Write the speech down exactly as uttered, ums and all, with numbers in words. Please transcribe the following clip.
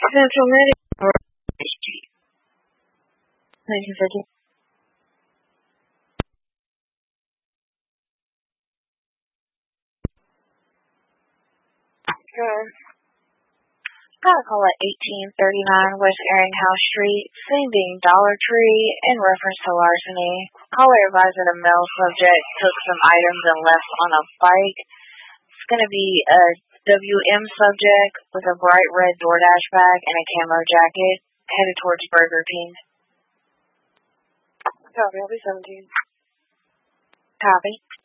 Central Medical. Thank you for the Sure. Got a call at eighteen thirty-nine West Eringhouse Street, scene being Dollar Tree, in reference to larceny. Caller advised that a male subject took some items and left on a bike. It's going to be a W M subject with a bright red DoorDash bag and a camo jacket, headed towards Burger King. Copy, I'll be seventeen. Copy.